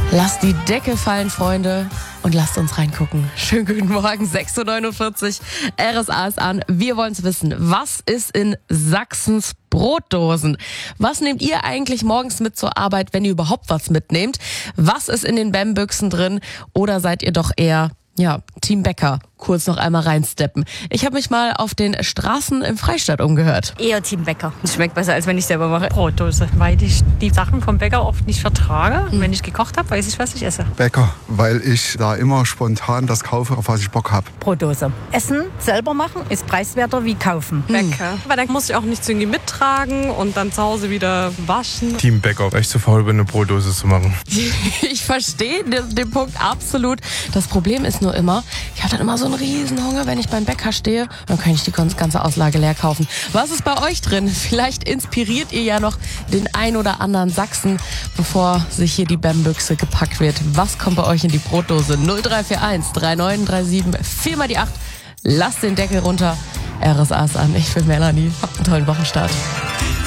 Lasst die Decke fallen, Freunde, und lasst uns reingucken. Schönen guten Morgen, 6.49 Uhr, RSA ist an. Wir wollen es wissen, was ist in Sachsens Brotdosen? Was nehmt ihr eigentlich morgens mit zur Arbeit, wenn ihr überhaupt was mitnehmt? Was ist in den Bämbüchsen drin? Oder seid ihr doch eher, Team Bäcker? Kurz noch einmal reinsteppen. Ich habe mich mal auf den Straßen im Freistaat umgehört. Eher Team Bäcker. Es schmeckt besser, als wenn ich selber mache. Brotdose, weil ich die Sachen vom Bäcker oft nicht vertrage. Und wenn ich gekocht habe, weiß ich, was ich esse. Bäcker, weil ich da immer spontan das kaufe, auf was ich Bock habe. Brotdose. Essen selber machen ist preiswerter wie kaufen. Bäcker, weil dann muss ich auch nichts irgendwie mittragen und dann zu Hause wieder waschen. Team Bäcker, weil ich zu faul bin, eine Brotdose zu machen. Ich verstehe den Punkt absolut. Das Problem ist nur immer, ich habe dann immer so einen riesen Hunger, wenn ich beim Bäcker stehe. Dann kann ich die ganze Auslage leer kaufen. Was ist bei euch drin? Vielleicht inspiriert ihr ja noch den ein oder anderen Sachsen, bevor sich hier die Bämbüchse gepackt wird. Was kommt bei euch in die Brotdose? 0341 3937 4 mal die 8. Lasst den Deckel runter. RSA ist an. Ich bin Melanie. Habt einen tollen Wochenstart.